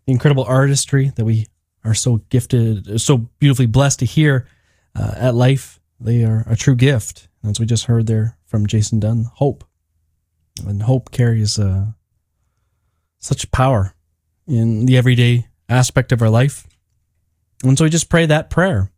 the incredible artistry that we are so gifted, so beautifully blessed to hear at Life. They are a true gift. As we just heard there from Jason Dunn, hope. And hope carries such power in the everyday aspect of our life. And so we just pray that prayer